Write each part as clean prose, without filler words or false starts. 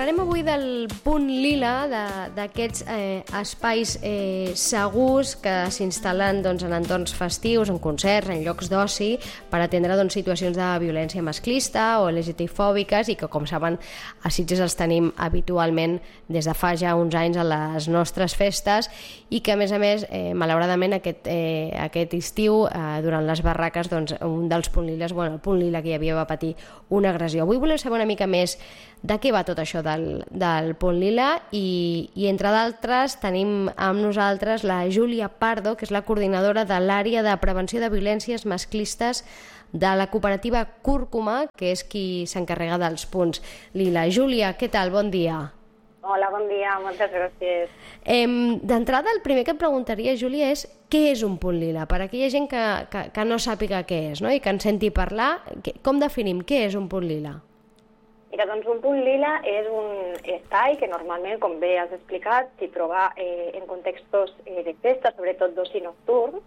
Parlarem avui del punt lila, d'aquests espais segurs que s'instal·len en entorns festius, en concerts, en llocs d'oci, per atendre situacions de violència masclista o LGTBI-fòbiques, i que, com saben, a Sitges els tenim habitualment des de fa ja uns anys a les nostres festes, i que, a més, malauradament, aquest estiu, durant les barraques, un dels punts liles, el punt lila que hi havia, va patir una agressió. Avui volem saber una mica més de què va tot això del punt lila, i entre d'altres tenim amb nosaltres la Júlia Pardo, que és la coordinadora de l'àrea de prevenció de violències masclistes de la cooperativa Cúrcuma, que és qui s'encarrega dels punts lila. Júlia, què tal? Bon dia. Hola, bon dia, moltes gràcies. D'entrada, el primer que et preguntaria, Júlia, és què és un punt lila? Per aquella gent que no sàpiga què és, no? I que en senti parlar, com definim què és un punt lila? Mira, doncs un punt lila és un espai que normalment, com bé has explicat, s'hi troba en contextos de festa, sobretot d'oci nocturn,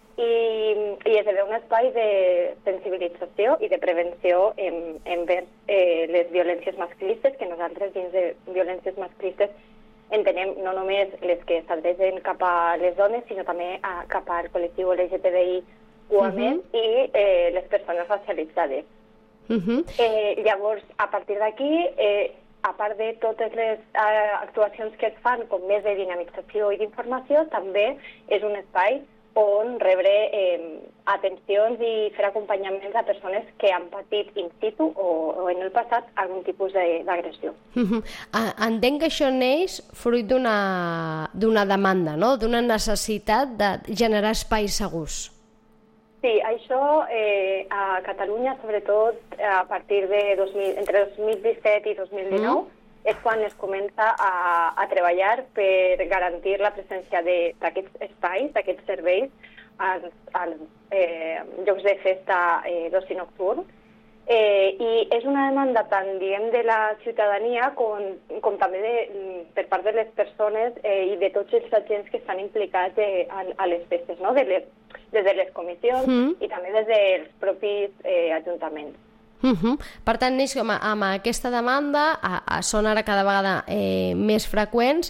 i esdevé un espai de sensibilització i de prevenció envers les violències masclistes, que nosaltres dins de violències masclistes entenem no només les que s'adrecen cap a les dones, sinó també cap al col·lectiu LGTBI i les persones racialitzades. Llavors, a partir d'aquí, a part de totes les actuacions que es fan com més de dinamització i d'informació, també és un espai on rebre atencions i fer acompanyaments a persones que han patit in situ o en el passat algun tipus d'agressió. Entenc que això neix fruit d'una demanda, no? D'una necessitat de generar espais segurs. Sí, això a Catalunya, sobretot a partir de entre 2017 i 2019, és quan es comença a treballar per garantir la presència d'aquests espais, d'aquests serveis als llocs de festa d'oci nocturn. I és una demanda tant, diguem, de la ciutadania com també per part de les persones i de tots els agents que estan implicats a les festes, no? Des de les comissions i també des dels propis ajuntaments. Per tant, neix amb aquesta demanda, són ara cada vegada més freqüents,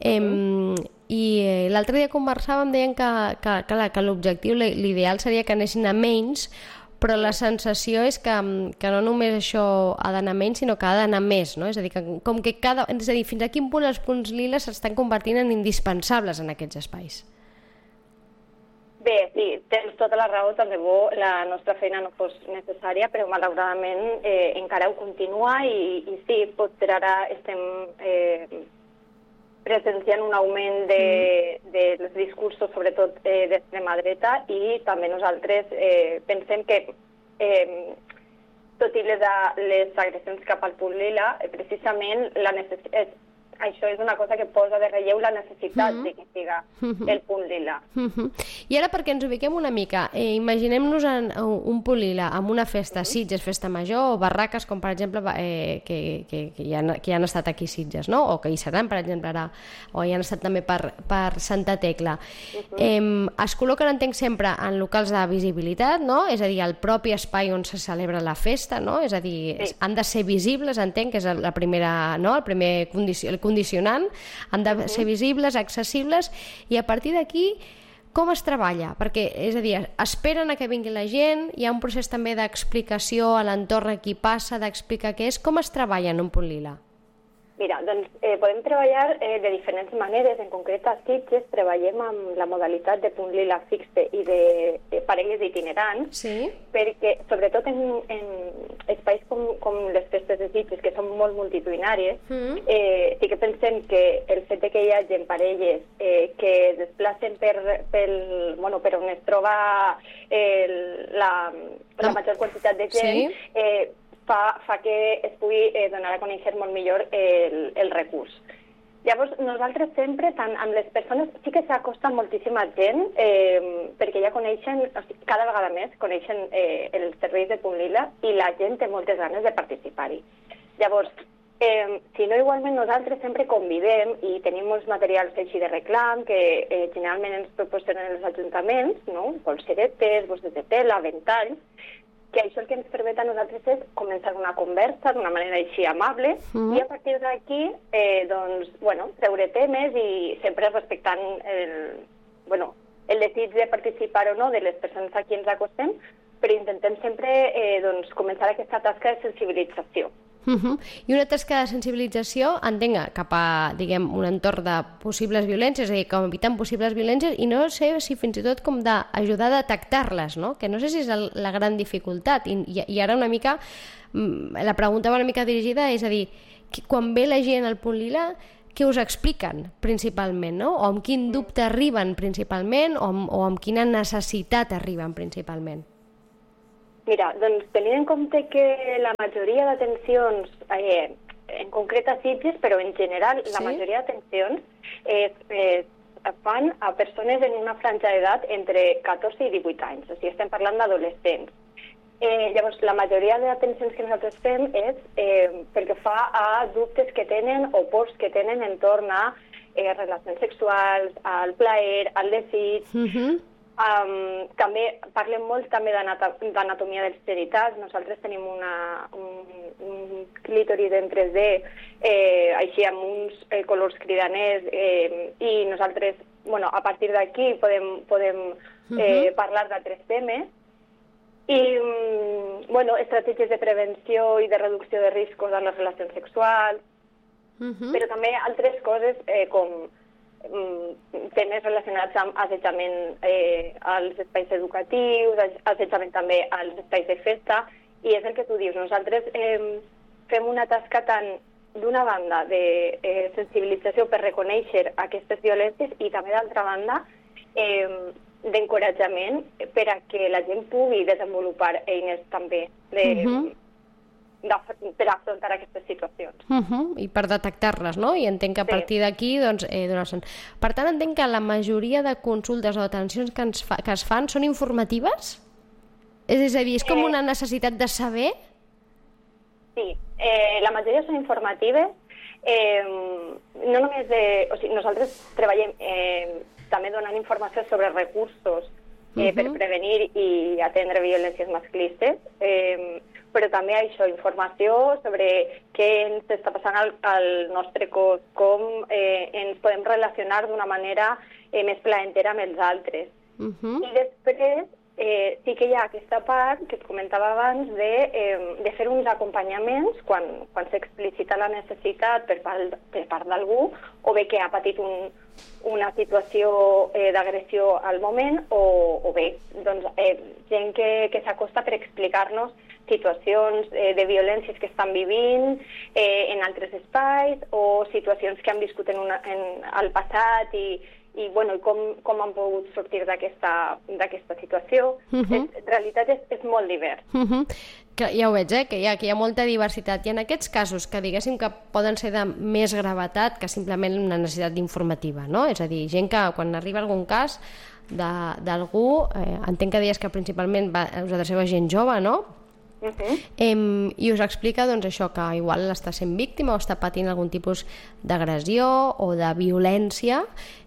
i l'altre dia conversàvem, deien que l'objectiu, l'ideal seria que anessin a menys, però la sensació és que no només això ha d'anar menys, sinó que ha d'anar més, no? És a dir, fins a quin punt els punts lila s'estan convertint en indispensables en aquests espais? Bé, sí, tens tota la raó, tant de bo la nostra feina no fos necessària, però malauradament encara ho continua i sí, potser ara estem presenciant un augment dels discursos, sobretot d'extrema dreta, i també nosaltres pensem que, tot i les agressions cap al punt lila, precisament això és una cosa que posa de relleu la necessitat de que siga el punt lila. I ara, perquè ens ubiquem una mica, imaginem-nos un punt lila amb una festa, Sitges, festa major, o barraques, com per exemple que hi han estat aquí a Sitges, no? O que hi seran, per exemple, ara, o hi han estat també per Santa Tecla. Es col·loquen, entenc, sempre en locals de visibilitat, no? És a dir, el propi espai on se celebra la festa, no? És a dir, han de ser visibles, entenc, que és la primera, no? El primer condicionant, han de ser visibles, accessibles, i a partir d'aquí com es treballa? Perquè, és a dir, esperen a que vingui la gent, hi ha un procés també d'explicació a l'entorn a qui passa, d'explicar què és, com es treballa en un punt lila? Mira, doncs podem treballar de diferents maneres. En concret, a Sitges treballem amb la modalitat de punt lila fixe i de parelles itinerants, perquè, sobretot en espais com les festes de Sitges, que són molt multitudinàries, sí que pensem que el fet que hi hagi parelles que es desplacen per on es troba la major quantitat de gent, fa que es pugui donar a conèixer molt millor el recurs. Llavors, nosaltres sempre, tant amb les persones, sí que s'acosta moltíssima gent, perquè ja coneixen, cada vegada més, coneixen els serveis de punt lila, i la gent té moltes ganes de participar-hi. Llavors, si no, igualment nosaltres sempre convidem i tenim molts materials així de reclam que generalment ens proporcionen els ajuntaments, no? Polseretes, bosses de tela, ventalls, que això el que ens permet a nosaltres és començar una conversa d'una manera així amable i a partir d'aquí, treure temes i sempre respectant el desig de participar o no de les persones a qui ens acostem, però intentem sempre començar aquesta tasca de sensibilització. I una tasca de sensibilització, entenc, cap a, diguem, un entorn de possibles violències, és a dir, com evitant possibles violències, i no sé si fins i tot com d'ajudar a detectar-les, no? Que no sé si és la gran dificultat. I ara una mica, la pregunta va una mica dirigida, és a dir, quan ve la gent al Punt Lila, què us expliquen principalment, no? O amb quin dubte arriben principalment, o amb quina necessitat arriben principalment? Mira, doncs tenint en compte que la majoria d'atencions, en concret a Sitges, però en general la majoria d'atencions es fan a persones en una franja d'edat entre 14 i 18 anys, o sigui, estem parlant d'adolescents. Llavors, la majoria d'atencions que nosaltres fem és pel que fa a dubtes que tenen o pors que tenen entorn a relacions sexuals, al plaer, al desig. També parlem molt també d'anatomia dels genitats. Nosaltres tenim un clítoris en 3D així amb uns colors cridaners i nosaltres, a partir d'aquí podem parlar d'altres temes i estratègies de prevenció i de reducció de riscos en les relacions sexuals, però també altres coses com temes relacionats amb assetjament als espais educatius, assetjament també als espais de festa, i és el que tu dius, nosaltres fem una tasca tant d'una banda de sensibilització per reconèixer aquestes violències i també d'altra banda d'encoratjament per a que la gent pugui desenvolupar eines també per afrontar aquestes situacions. I per detectar-les, no? I entenc que a partir d'aquí donar-se'n. Per tant, entenc que la majoria de consultes o atencions que es fan són informatives? És a dir, és com una necessitat de saber? Sí, la majoria són informatives. No només nosaltres treballem també donant informació sobre recursos per prevenir i atendre violències masclistes, però també això, informació sobre què ens està passant al nostre cos, com ens podem relacionar d'una manera més plaentera amb els altres. I després sí que hi ha aquesta part que et comentava abans de fer uns acompanyaments quan s'explicita la necessitat per part d'algú o bé que ha patit una situació d'agressió al moment o bé gent que s'acosta per explicar-nos situacions de violències que estan vivint en altres espais o situacions que han viscut al passat i com han pogut sortir d'aquesta situació. En realitat és molt divers. Ja ho veig, que hi ha molta diversitat. I en aquests casos, que diguéssim que poden ser de més gravetat que simplement una necessitat informativa, no? És a dir, gent que quan arriba algun cas d'algú, entenc que deies que principalment us adreceu a gent jove, no? I us explica això, que igual està sent víctima o està patint algun tipus d'agressió o de violència.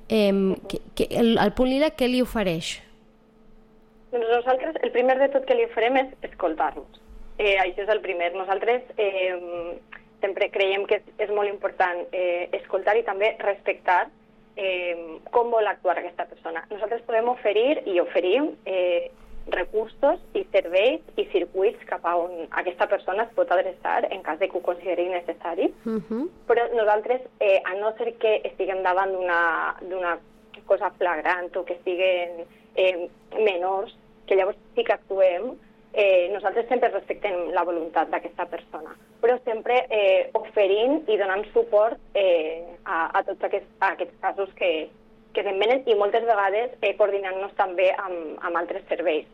El Punt Lila què li ofereix? Doncs nosaltres el primer de tot que li oferem és escoltar-nos. Això és el primer. Nosaltres sempre creiem que és molt important escoltar i també respectar com vol actuar aquesta persona. Nosaltres podem oferir i oferim recursos i serveis i circuits cap a on aquesta persona es pot adreçar en cas de que ho consideri necessari. Però nosaltres, a no ser que estiguem davant d'una cosa flagrant o que estiguen menors, que llavors sí que actuem, nosaltres sempre respectem la voluntat d'aquesta persona, però sempre oferint i donant suport a tots aquests casos que se'n venen i moltes vegades coordinant-nos també amb altres serveis.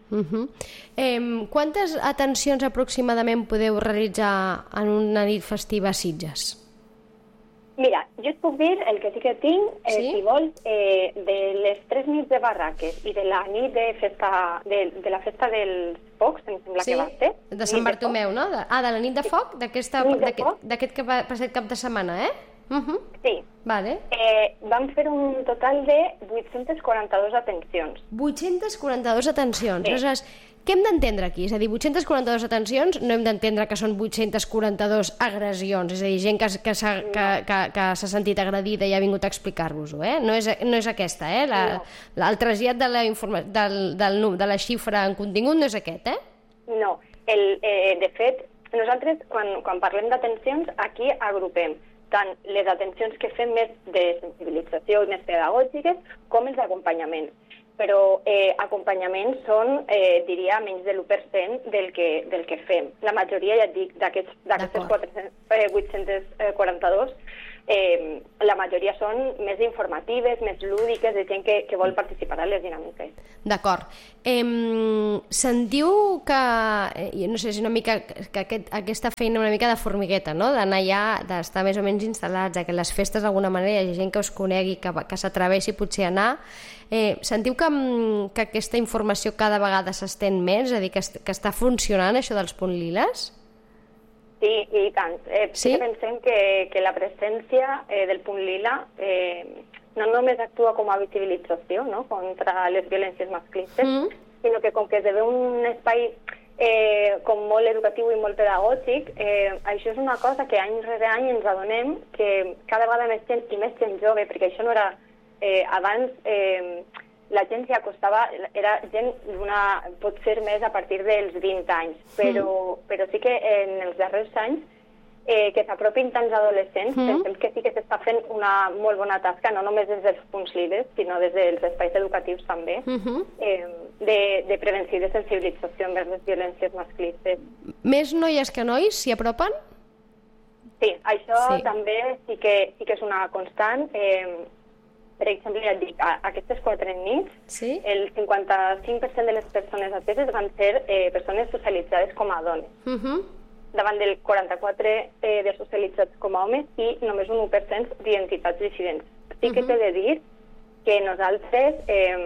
Quantes atencions aproximadament podeu realitzar en una nit festiva a Sitges? Mira, jo et puc dir el que sí que tinc, si vols, de les 3 nits de barraques i de la nit de la festa dels focs, em sembla que va ser. De Sant Bartomeu, no? De la nit de foc, d'aquest passat cap de setmana, Sí. Vale. Vam fer un total de 842 atencions. 842 atencions. Aleshores, Què hem d'entendre aquí? És a dir, 842 detencions, no hem d'entendre que són 842 agressions, és a dir, gent que s'ha sentit agredida i ha vingut a explicar-vos-ho, no és aquesta, el trasllat de la xifra en contingut no és aquest, No, de fet, nosaltres quan parlem d'atencions, aquí agrupem tant les atencions que fem més de sensibilització i més pedagògiques com els acompanaments. Però acompanyaments són, diria, menys de l'1% del que fem. La majoria, ja et dic, d'aquestes 842, la majoria són més informatives, més lúdiques, de gent que vol participar a les dinàmiques. D'acord. Sentiu que, no sé, és una mica que aquesta feina una mica de formigueta, no? D'anar allà, d'estar més o menys instal·lats, que les festes d'alguna manera hi ha gent que us conegui, que s'atreveixi potser a anar. Sentiu que aquesta informació cada vegada s'estén més, és a dir, que està funcionant això dels punts liles? Sí, i tant. Sí? Pensem que la presència del punt lila no només actua com a visibilització, no?, contra les violències masclistes, sinó que com que esdevé un espai com molt educatiu i molt pedagògic, això és una cosa que any rere any ens adonem que cada vegada més gent i més gent jove, perquè això no era... abans la gent s'hi acostava, era gent potser més a partir dels 20 anys, però sí que en els darrers anys que s'apropin tants adolescents, pensem que sí que s'està fent una molt bona tasca, no només des dels punts liles, sinó des dels espais educatius també, de prevenció i de sensibilització envers les violències masclistes. Més noies que nois s'hi apropen? Sí, això també sí que és una constant. Per exemple, ja et dic, aquestes 4 nits, el 55% de les persones ateses van ser persones socialitzades com a dones, davant del 44% de socialitzats com a homes i només un 1% d'identitats dissidents. Sí que t'he de dir que nosaltres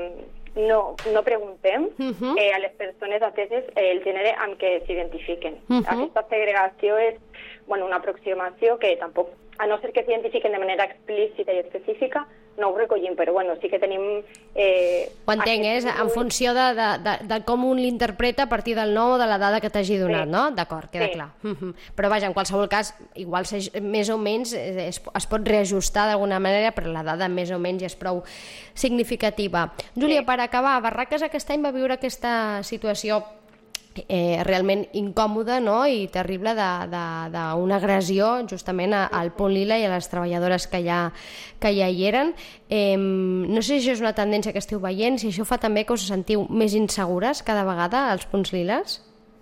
no preguntem a les persones ateses el gènere amb què s'identifiquen. Aquesta segregació és una aproximació que tampoc, a no ser que s'identifiquen de manera explícita i específica, no ho recollim, però sí que tenim... Ho entenc, és en funció de com un l'interpreta a partir del nom o de la dada que t'hagi donat, no? D'acord, queda clar. Però vaja, en qualsevol cas, igual més o menys es pot reajustar d'alguna manera, però la dada més o menys ja és prou significativa. Júlia, per acabar, Barraques aquest any va viure aquesta situació realment incòmoda, no?, i terrible d'una agressió justament al punt lila i a les treballadores que ja hi eren. No sé si això és una tendència que esteu veient, si això fa també que us sentiu més insegures cada vegada als punts liles?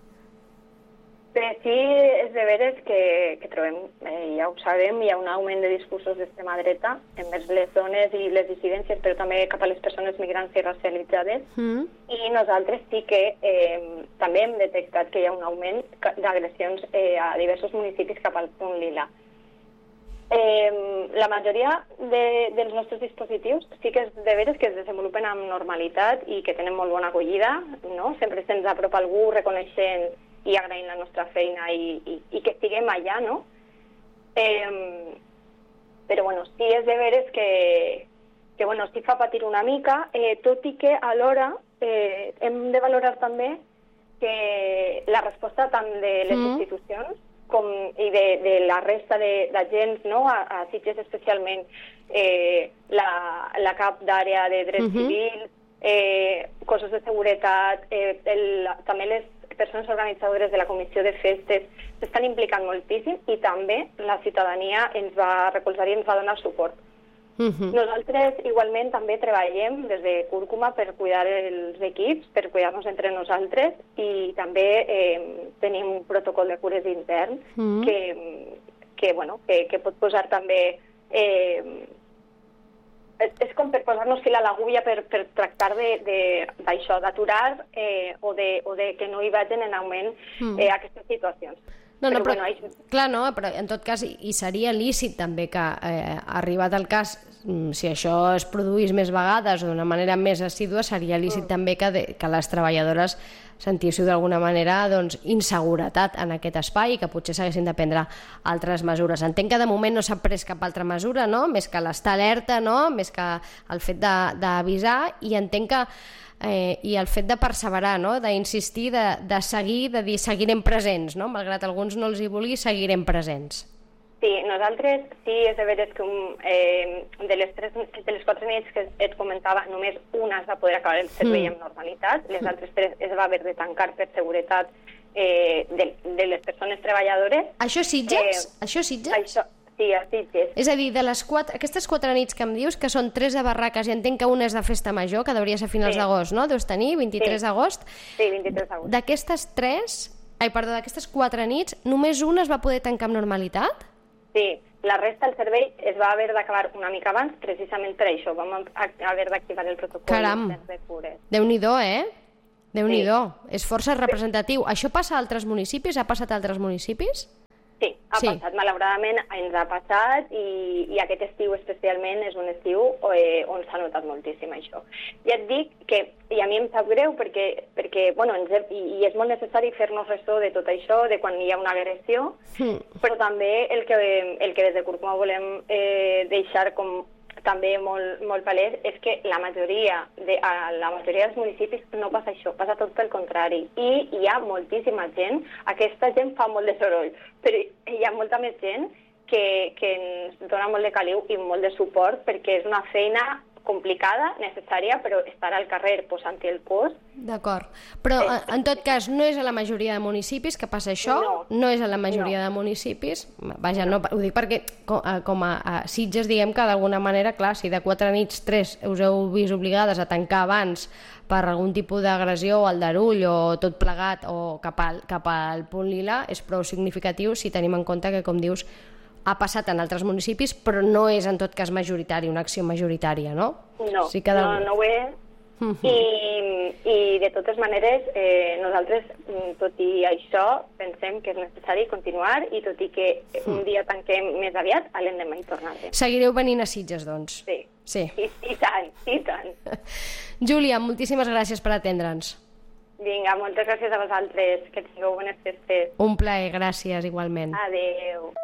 Bé, sí, és de veres que trobem, ja ho sabem, hi ha un augment de discursos d'extrema dreta envers les dones i les dissidències, però també cap a les persones migrants i racialitzades. I nosaltres sí que també hem detectat que hi ha un augment d'agressions a diversos municipis cap al punt lila. La majoria dels nostres dispositius sí que és de veres que es desenvolupen amb normalitat i que tenen molt bona acollida, no? Sempre se'ns apropa algú reconeixent i agraint la nostra feina i que estiguem allà, no? Però, sí és de veres que sí fa patir una mica, tot i que alhora hem de valorar també que la resposta tant de les institucions i de la resta d'agents, no? A Sitges especialment, la cap d'àrea de drets civils, cossos de seguretat, també les persones organitzadores de la comissió de festes s'estan implicant moltíssim i també la ciutadania ens va recolzar i ens va donar suport. Nosaltres igualment també treballem des de Cúrcuma per cuidar els equips, per cuidar-nos entre nosaltres i també tenim un protocol de cures intern que pot posar també... És com per posar-nos fil a l'agulla per tractar d'això, d'aturar o de que no hi vagin en augment aquestes situacions. Clar, no, però en tot cas hi seria lícit també que, arribat el cas, si això es produís més vegades o d'una manera més assídua, seria lícit també que les treballadores sentíssiu d'alguna manera inseguretat en aquest espai i que potser s'haguessin de prendre altres mesures. Entenc que de moment no s'ha pres cap altra mesura, no? Més que l'estar alerta, no? Més que el fet d'avisar, i entenc que i el fet de perseverar, no? D'insistir, de seguir, de dir seguirem presents, no? Malgrat alguns no els hi vulgui, seguirem presents. Sí, nosaltres sí, és de veres que de les 4 nits que et comentava, només una es va poder acabar el servei amb normalitat, les altres 3 es va haver de tancar per seguretat de les persones treballadores. Això Sitges? Això, sí, a Sitges. És a dir, de aquestes 4 nits que em dius, que són 3 de barraques, i entenc que una és de festa major, que hauria de ser a finals d'agost, no? Deus tenir, 23 d'agost. Sí, 23 d'agost. D'aquestes 4 nits, només una es va poder tancar amb normalitat? Sí, la resta del servei es va haver d'acabar una mica abans, precisament per això. Vam haver d'activar el protocol. Caram, Déu-n'hi-do, Déu-n'hi-do. És força representatiu. Això passa a altres municipis? Ha passat a altres municipis? Sí, ha passat. Malauradament ens ha passat i aquest estiu especialment és un estiu on s'ha notat moltíssim això. Ja et dic que, i a mi em sap greu perquè bueno, i és molt necessari fer-nos ressò de tot això, de quan hi ha una agressió, però també el que des de Cúrcuma volem deixar com també molt palès és que a la majoria dels municipis no passa això, passa tot pel contrari. I hi ha moltíssima gent, aquesta gent fa molt de soroll, però hi ha molta més gent que ens dona molt de caliu i molt de suport, perquè és una feina complicada, necessària, però estar al carrer posant-hi el cos... D'acord, però en tot cas no és a la majoria de municipis que passa això, no és a la majoria de municipis, vaja, no, ho dic perquè com a Sitges diguem que d'alguna manera, clar, si de 4 nits 3 us heu vist obligades a tancar abans per algun tipus d'agressió o aldarull o tot plegat o cap al punt lila, és prou significatiu si tenim en compte que, com dius, ha passat en altres municipis, però no és en tot cas majoritari, una acció majoritària, no? No, no ho és. I de totes maneres, nosaltres, tot i això, pensem que és necessari continuar i tot i que un dia tanquem més aviat, l'endemà hi tornarem. Seguireu venint a Sitges, doncs? Sí. I tant. Júlia, moltíssimes gràcies per atendre'ns. Vinga, moltes gràcies a vosaltres. Que tingueu bones festes. Un plaer, gràcies, igualment. Adéu.